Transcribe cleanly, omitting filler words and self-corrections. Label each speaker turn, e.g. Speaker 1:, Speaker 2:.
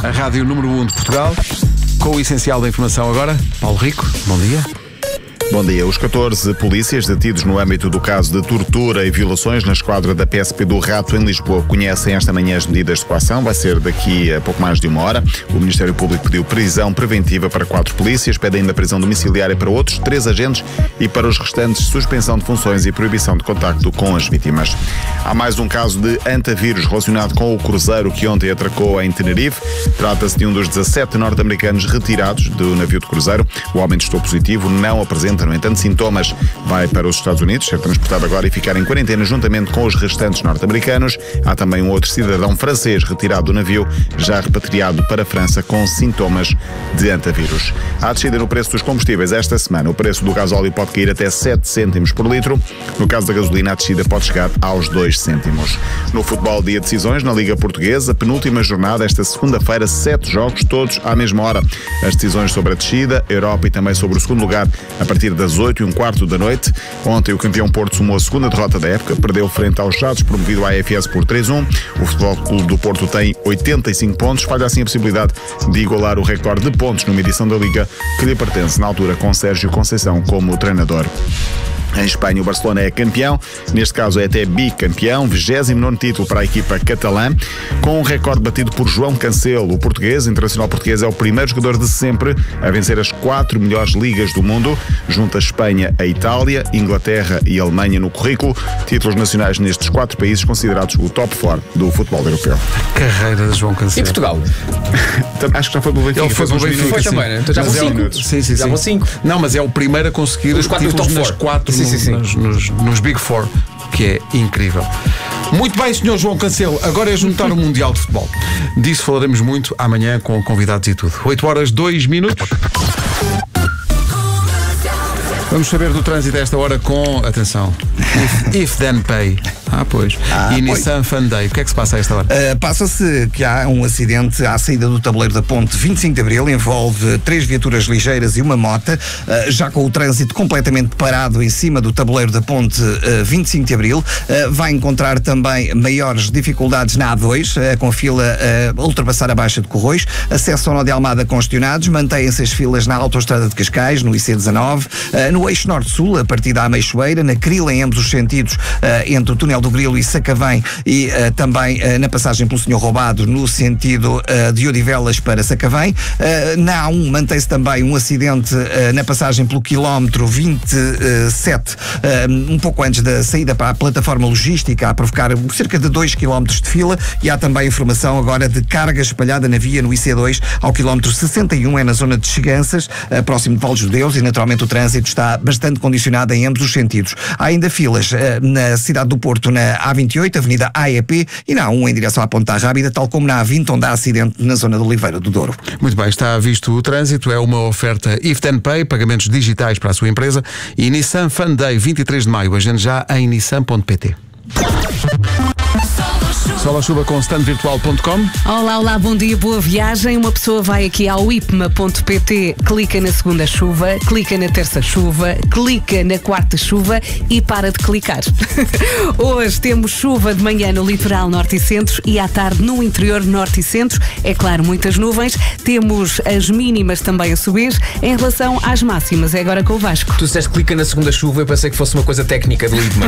Speaker 1: a rádio número 1 de Portugal. Com o essencial da informação agora, Paulo Rico, bom dia.
Speaker 2: Bom dia. Os 14 polícias detidos no âmbito do caso de tortura e violações na esquadra da PSP do Rato em Lisboa conhecem esta manhã as medidas de coação. Vai ser daqui a pouco mais de uma hora. O Ministério Público pediu prisão preventiva para 4 polícias, pede ainda prisão domiciliária para outros 3 agentes e para os restantes suspensão de funções e proibição de contacto com as vítimas. Há mais um caso de antavírus relacionado com o cruzeiro que ontem atracou em Tenerife. Trata-se de um dos 17 norte-americanos retirados do navio de cruzeiro. O homem testou positivo, não apresenta, no entanto, sintomas. Vai para os Estados Unidos, ser transportado agora e ficar em quarentena juntamente com os restantes norte-americanos. Há também um outro cidadão francês retirado do navio, já repatriado para a França com sintomas de antavírus. Há descida no preço dos combustíveis esta semana. O preço do gasóleo pode cair até 7 cêntimos por litro. No caso da gasolina, a descida pode chegar aos 2 cêntimos. No futebol, dia de decisões na Liga Portuguesa, penúltima jornada esta segunda-feira, 7 jogos, todos à mesma hora. As decisões sobre a descida, Europa e também sobre o segundo lugar a partir das 8h15 da noite. Ontem o campeão Porto somou a segunda derrota da época, perdeu frente aos já despromovido AFS por 3-1. O Futebol Clube do Porto tem 85 pontos, falha assim a possibilidade de igualar o recorde de pontos numa edição da Liga que lhe pertence na altura com Sérgio Conceição como treinador. Em Espanha, o Barcelona é campeão, neste caso é até bicampeão, 29º título para a equipa catalã, com um recorde batido por João Cancelo. O português, internacional português, é o primeiro jogador de sempre a vencer as 4 melhores ligas do mundo, junto a Espanha, a Itália, Inglaterra e Alemanha no currículo, títulos nacionais nestes 4 países considerados o top 4 do futebol europeu.
Speaker 1: Carreira de João Cancelo.
Speaker 3: E Portugal?
Speaker 2: Acho que já foi pelo Benfica.
Speaker 1: Ele foi pelo Benfica.
Speaker 3: Foi também, né? Então já vão 5.
Speaker 1: Sim.
Speaker 3: Já vão 5.
Speaker 1: Não, mas é o primeiro a conseguir
Speaker 3: os 4
Speaker 1: títulos
Speaker 3: top
Speaker 1: nas
Speaker 3: 4.
Speaker 1: 4 nos Big Four, que é incrível. Muito bem, Sr. João Cancelo, agora é juntar o Mundial de Futebol. Disso falaremos muito amanhã com convidados e tudo. 8h02. Vamos saber do trânsito a esta hora com, atenção, If Then Pay. Pois. E Nissan Fun Day. O que é que se passa a esta hora?
Speaker 4: Passa-se que há um acidente à saída do tabuleiro da ponte 25 de Abril, envolve 3 viaturas ligeiras e uma mota, já com o trânsito completamente parado em cima do tabuleiro da ponte 25 de Abril. Vai encontrar também maiores dificuldades na A2, com fila a ultrapassar a Baixa de Corroios, acesso ao Nó de Almada congestionados, mantêm-se as filas na Autoestrada de Cascais, no IC19, no eixo norte-sul, a partir da Ameixoeira, na Crila em ambos os sentidos, entre o túnel do Grilo e Sacavém, e também na passagem pelo Senhor Roubado no sentido de Odivelas para Sacavém. Na A1 mantém-se também um acidente na passagem pelo quilómetro 27, um pouco antes da saída para a plataforma logística, a provocar cerca de 2 km de fila, e há também informação agora de carga espalhada na via no IC2 ao quilómetro 61, é na zona de Cheganças, próximo de Valdes de Deus, e naturalmente o trânsito está bastante condicionado em ambos os sentidos. Há ainda filas na cidade do Porto, na A28, Avenida AEP, e na A1 em direção à Ponta Rábida, tal como na A20, onde há acidente na zona de Oliveira do Douro.
Speaker 1: Muito bem, está visto o trânsito, é uma oferta If Then Pay, pagamentos digitais para a sua empresa, e Nissan Fun Day, 23 de maio, agende já em nissan.pt. Sol à chuva com standvirtual.com.
Speaker 5: Olá, bom dia, boa viagem. Uma pessoa vai aqui ao ipma.pt, clica na segunda chuva, clica na terça chuva, clica na quarta chuva e para de clicar. Hoje temos chuva de manhã no litoral norte e centro e à tarde no interior norte e centro. É claro, muitas nuvens. Temos as mínimas também a subir. Em relação às máximas, é agora com o Vasco.
Speaker 3: Tu disseste clica na segunda chuva, eu pensei que fosse uma coisa técnica do IPMA.